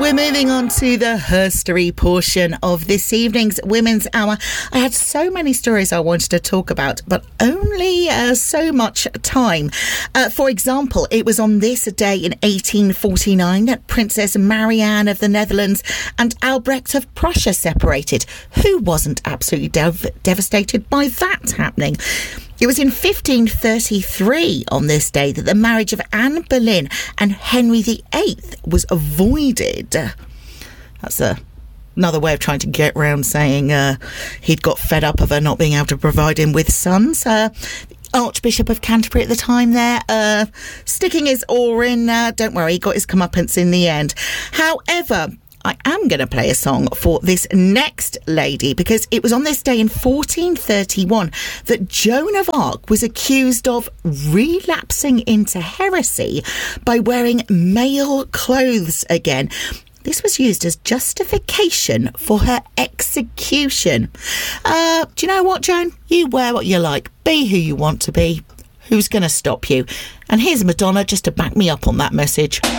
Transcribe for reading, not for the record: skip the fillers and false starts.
We're moving on to the herstory portion of this evening's Women's Hour. I had so many stories I wanted to talk about, but only so much time. For example, it was on this day in 1849 that Princess Marianne of the Netherlands and Albrecht of Prussia separated. Who wasn't absolutely devastated by that happening? It was in 1533 on this day that the marriage of Anne Boleyn and Henry VIII was avoided. That's another way of trying to get round saying he'd got fed up of her not being able to provide him with sons. Archbishop of Canterbury at the time there, sticking his oar in. Don't worry, he got his comeuppance in the end. However, I am going to play a song for this next lady because it was on this day in 1431 that Joan of Arc was accused of relapsing into heresy by wearing male clothes again. This was used as justification for her execution. Do you know what, Joan? You wear what you like. Be who you want to be. Who's going to stop you? And here's Madonna just to back me up on that message.